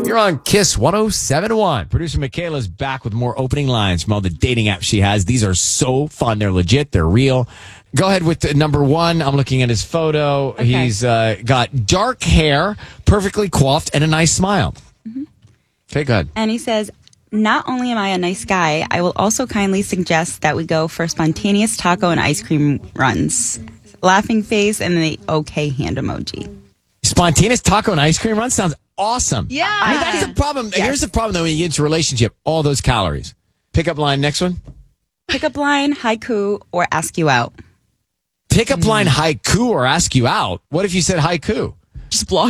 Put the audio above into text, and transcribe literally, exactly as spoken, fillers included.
You're on Kiss one oh seven point one. Producer Michaela's back with more opening lines from all the dating apps she has. These are so fun. They're legit. They're real. Go ahead with the number one. I'm looking at his photo. Okay. He's uh, got dark hair, perfectly coiffed, and a nice smile. Mm-hmm. Okay, go ahead. And he says, not only am I a nice guy, I will also kindly suggest that we go for spontaneous taco and ice cream runs. Laughing face and the okay hand emoji. Spontaneous taco and ice cream run sounds awesome. Yeah. I mean, that is a problem. Yes. Here's the problem, though, when you get into a relationship, all those calories. Pickup line, next one. Pickup line, haiku, or ask you out. Pickup line, haiku, or ask you out? What if you said haiku? Just block